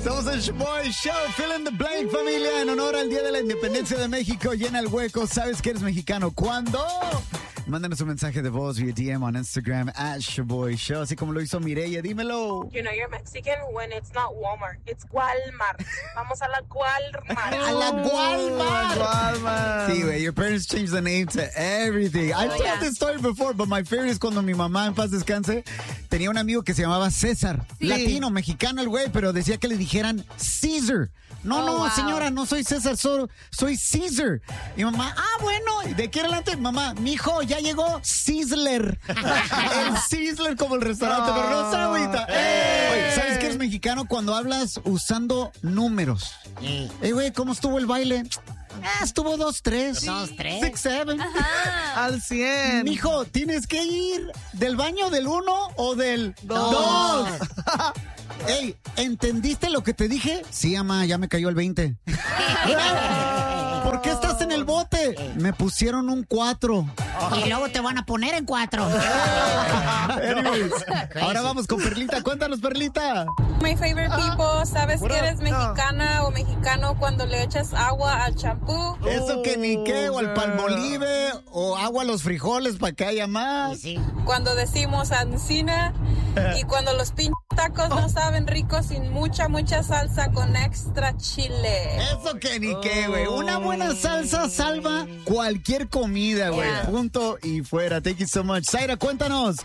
Somos el Shoboy Show, fill in the blank, familia, en honor al Día de la Independencia de México. Llena el hueco, ¿sabes que eres mexicano? ¿Cuándo? Mándanos un mensaje de voz vía DM on Instagram @Shoboy Show, así como lo hizo Mireya, dímelo. You know you're Mexican when it's not Walmart, it's Walmart. Vamos a la Walmart. ¡A la Walmart! Sí, güey, your parents changed the name to everything. I've told this story before, but my favorite es cuando mi mamá, en paz descanse, tenía un amigo que se llamaba César. Sí. Latino, mexicano el güey, pero decía que le dijeran Caesar. No, señora, no soy César, soy Caesar. Y mamá, bueno, ¿de aquí adelante? Mamá, mijo, ya llegó Sizzler. El Sizzler como el restaurante, pero no está ahorita. Oye, ¿sabes qué es mexicano cuando hablas usando números? Güey, ¿cómo estuvo el baile? Estuvo 2-3. 2-3. 6-7. Al 100. Mijo, tienes que ir del baño del 1 o del 2. Ey, ¿entendiste lo que te dije? Sí, mamá, ya me cayó el 20. ¿Por qué estás en el bote? Me pusieron un 4. Y luego te van a poner en 4. Anyways, ahora vamos con Perlita. Cuéntanos, Perlita. My favorite people, ¿sabes que eres mexicana o mexicano cuando le echas agua al champú? Eso que ni qué, o al palmolive, o agua a los frijoles para que haya más. Sí. Cuando decimos ancina y cuando los pinches tacos no saben ricos sin mucha salsa con extra chile. Eso que ni qué, güey. Una buena salsa salva cualquier comida, güey. Punto y fuera. Thank you so much. Zaira, cuéntanos.